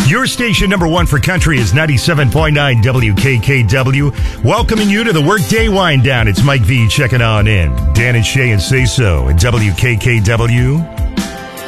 Your station number one for country is 97.9 WKKW. Welcoming you to the Workday Wind Down. It's Mike V checking on in. Dan and Shay and Say So at WKKW.